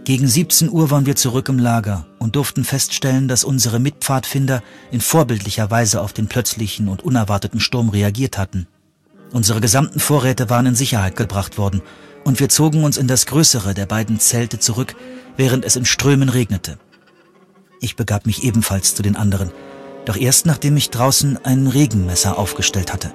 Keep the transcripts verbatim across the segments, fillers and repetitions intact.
Gegen siebzehn Uhr waren wir zurück im Lager und durften feststellen, dass unsere Mitpfadfinder in vorbildlicher Weise auf den plötzlichen und unerwarteten Sturm reagiert hatten. Unsere gesamten Vorräte waren in Sicherheit gebracht worden und wir zogen uns in das größere der beiden Zelte zurück, während es in Strömen regnete. Ich begab mich ebenfalls zu den anderen, doch erst nachdem ich draußen ein Regenmesser aufgestellt hatte.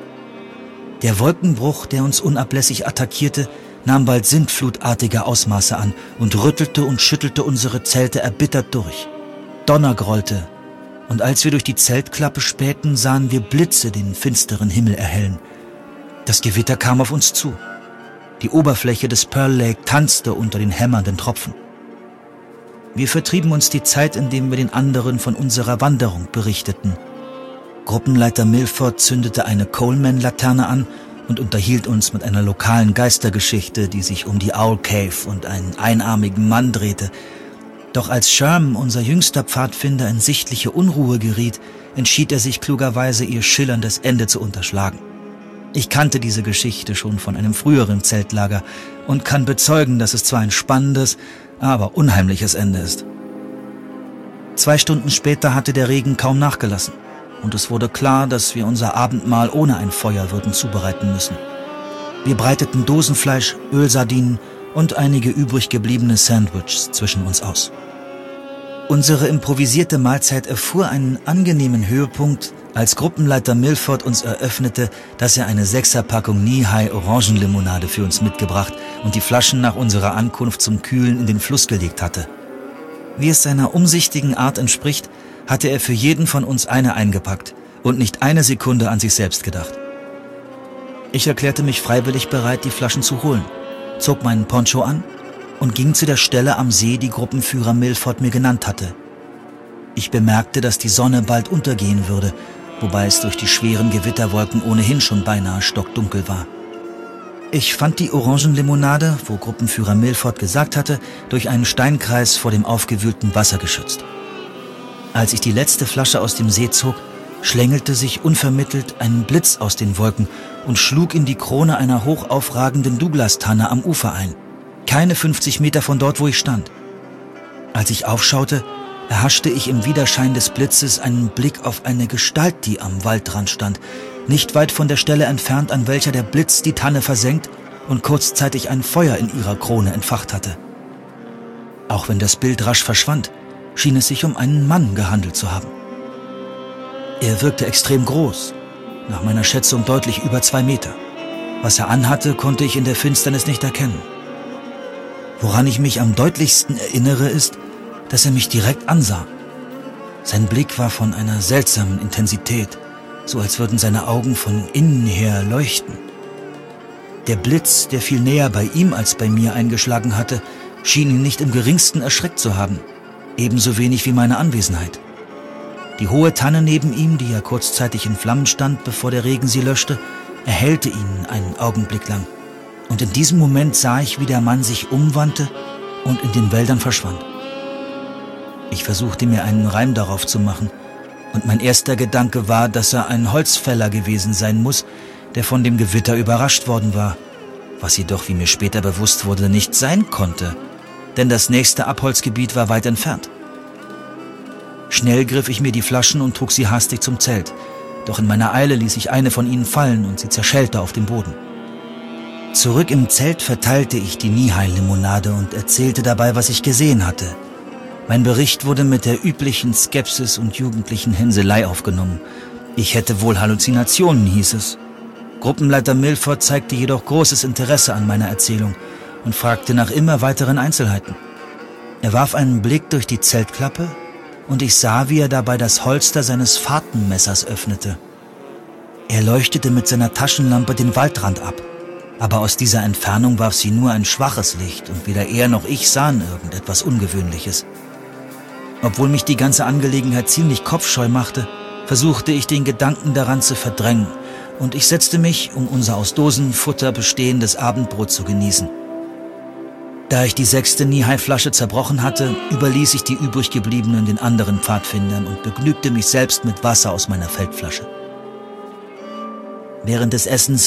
Der Wolkenbruch, der uns unablässig attackierte, nahm bald sintflutartige Ausmaße an und rüttelte und schüttelte unsere Zelte erbittert durch. Donner grollte, und als wir durch die Zeltklappe spähten, sahen wir Blitze den finsteren Himmel erhellen. Das Gewitter kam auf uns zu. Die Oberfläche des Pearl Lake tanzte unter den hämmernden Tropfen. Wir vertrieben uns die Zeit, indem wir den anderen von unserer Wanderung berichteten. Gruppenleiter Milford zündete eine Coleman-Laterne an und unterhielt uns mit einer lokalen Geistergeschichte, die sich um die Owl Cave und einen einarmigen Mann drehte. Doch als Sherman, unser jüngster Pfadfinder, in sichtliche Unruhe geriet, entschied er sich klugerweise, ihr schillerndes Ende zu unterschlagen. Ich kannte diese Geschichte schon von einem früheren Zeltlager und kann bezeugen, dass es zwar ein spannendes, aber unheimliches Ende ist. Zwei Stunden später hatte der Regen kaum nachgelassen und es wurde klar, dass wir unser Abendmahl ohne ein Feuer würden zubereiten müssen. Wir breiteten Dosenfleisch, Ölsardinen und einige übrig gebliebene Sandwiches zwischen uns aus. Unsere improvisierte Mahlzeit erfuhr einen angenehmen Höhepunkt, als Gruppenleiter Milford uns eröffnete, dass er eine Sechserpackung Knee-High Orangenlimonade für uns mitgebracht und die Flaschen nach unserer Ankunft zum Kühlen in den Fluss gelegt hatte. Wie es seiner umsichtigen Art entspricht, hatte er für jeden von uns eine eingepackt und nicht eine Sekunde an sich selbst gedacht. Ich erklärte mich freiwillig bereit, die Flaschen zu holen, zog meinen Poncho an und ging zu der Stelle am See, die Gruppenführer Milford mir genannt hatte. Ich bemerkte, dass die Sonne bald untergehen würde, wobei es durch die schweren Gewitterwolken ohnehin schon beinahe stockdunkel war. Ich fand die Orangenlimonade, wo Gruppenführer Milford gesagt hatte, durch einen Steinkreis vor dem aufgewühlten Wasser geschützt. Als ich die letzte Flasche aus dem See zog, schlängelte sich unvermittelt ein Blitz aus den Wolken und schlug in die Krone einer hochaufragenden Douglas-Tanne am Ufer ein, keine fünfzig Meter von dort, wo ich stand. Als ich aufschaute, erhaschte ich im Widerschein des Blitzes einen Blick auf eine Gestalt, die am Waldrand stand, nicht weit von der Stelle entfernt, an welcher der Blitz die Tanne versenkt und kurzzeitig ein Feuer in ihrer Krone entfacht hatte. Auch wenn das Bild rasch verschwand, schien es sich um einen Mann gehandelt zu haben. Er wirkte extrem groß, nach meiner Schätzung deutlich über zwei Meter. Was er anhatte, konnte ich in der Finsternis nicht erkennen. Woran ich mich am deutlichsten erinnere, ist, dass er mich direkt ansah. Sein Blick war von einer seltsamen Intensität, so als würden seine Augen von innen her leuchten. Der Blitz, der viel näher bei ihm als bei mir eingeschlagen hatte, schien ihn nicht im geringsten erschreckt zu haben, ebenso wenig wie meine Anwesenheit. Die hohe Tanne neben ihm, die ja kurzzeitig in Flammen stand, bevor der Regen sie löschte, erhellte ihn einen Augenblick lang. Und in diesem Moment sah ich, wie der Mann sich umwandte und in den Wäldern verschwand. Ich versuchte mir einen Reim darauf zu machen, und mein erster Gedanke war, dass er ein Holzfäller gewesen sein muss, der von dem Gewitter überrascht worden war, was jedoch, wie mir später bewusst wurde, nicht sein konnte, denn das nächste Abholzgebiet war weit entfernt. Schnell griff ich mir die Flaschen und trug sie hastig zum Zelt, doch in meiner Eile ließ ich eine von ihnen fallen und sie zerschellte auf dem Boden. Zurück im Zelt verteilte ich die Knee-High-Limonade und erzählte dabei, was ich gesehen hatte. Mein Bericht wurde mit der üblichen Skepsis und jugendlichen Hänselei aufgenommen. Ich hätte wohl Halluzinationen, hieß es. Gruppenleiter Milford zeigte jedoch großes Interesse an meiner Erzählung und fragte nach immer weiteren Einzelheiten. Er warf einen Blick durch die Zeltklappe und ich sah, wie er dabei das Holster seines Fahrtenmessers öffnete. Er leuchtete mit seiner Taschenlampe den Waldrand ab, aber aus dieser Entfernung warf sie nur ein schwaches Licht und weder er noch ich sahen irgendetwas Ungewöhnliches. Obwohl mich die ganze Angelegenheit ziemlich kopfscheu machte, versuchte ich den Gedanken daran zu verdrängen und ich setzte mich, um unser aus Dosenfutter bestehendes Abendbrot zu genießen. Da ich die sechste Knee-High-Flasche zerbrochen hatte, überließ ich die übrig gebliebenen den anderen Pfadfindern und begnügte mich selbst mit Wasser aus meiner Feldflasche. Während des Essens